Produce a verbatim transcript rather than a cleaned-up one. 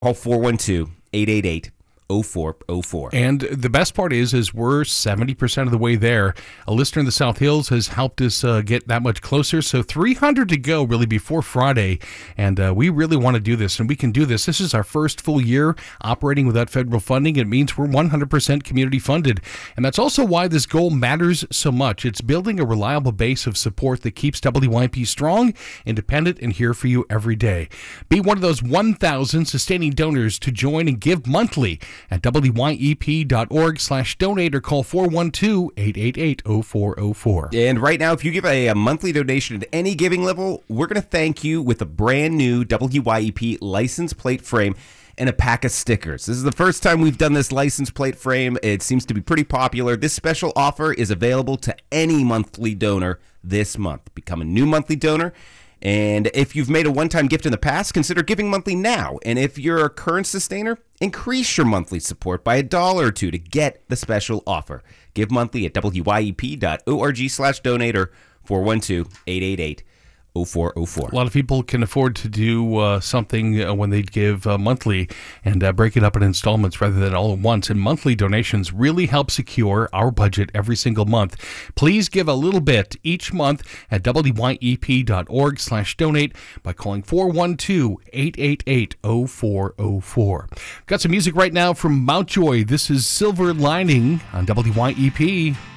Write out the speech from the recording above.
Call four one two, eight eight eight, oh four oh four. And the best part is, is we're seventy percent of the way there. A listener in the South Hills has helped us uh, get that much closer. So three hundred to go really before Friday. And uh, we really want to do this, and we can do this. This is our first full year operating without federal funding. It means we're one hundred percent community funded. And that's also why this goal matters so much. It's building a reliable base of support that keeps W Y P strong, independent, and here for you every day. Be one of those one thousand sustaining donors to join and give monthly at W Y E P dot org slash donate or call four one two, eight eight eight, oh four oh four. And right now, if you give a, a monthly donation at any giving level, we're going to thank you with a brand new W Y E P license plate frame and a pack of stickers. This is the first time we've done this license plate frame. It seems to be pretty popular. This special offer is available to any monthly donor this month. Become a new monthly donor. And if you've made a one-time gift in the past, consider giving monthly now. And if you're a current sustainer, increase your monthly support by a dollar or two to get the special offer. Give monthly at W Y E P dot org slash donate or four one two, eight eight eight, oh four oh four. A lot of people can afford to do uh, something uh, when they give uh, monthly and uh, break it up in installments rather than all at once. And monthly donations really help secure our budget every single month. Please give a little bit each month at W Y E P dot org slash donate by calling four one two, eight eight eight, oh four oh four. Got some music right now from Mountjoy. This is Silver Lining on W Y E P.